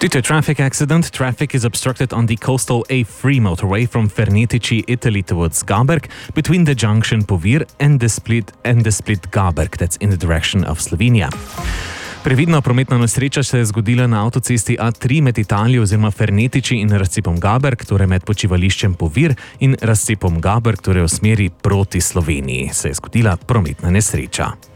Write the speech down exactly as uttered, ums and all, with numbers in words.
Due to a traffic accident, traffic is obstructed on the coastal A three motorway from Fernetici, Italy towards Gaberg, between the junction Povir and the split and the split Gaberg, that's in the direction of Slovenia. Previdna prometna nesreča se je zgodila na avtocesti A tri med Italijo oziroma Fernetici in razcepom Gaberg, torej med počivališčem Povir in razcepom Gaberg, torej v smeri proti Sloveniji, se je zgodila prometna nesreča.